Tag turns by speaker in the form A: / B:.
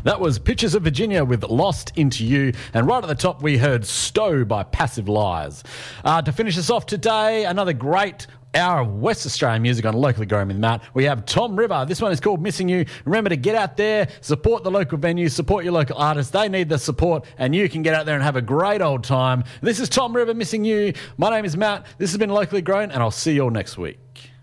A: That was Pictures of Virginia with Lost Into You. And right at the top, we heard Stowe by Passive Lies. To finish us off today, another great hour of West Australian music on Locally Grown with Matt. We have Tom River. This one is called Missing You. Remember to get out there, support the local venues, support your local artists. They need the support, and you can get out there and have a great old time. This is Tom River, Missing You. My name is Matt. This has been Locally Grown, and I'll see you all next week.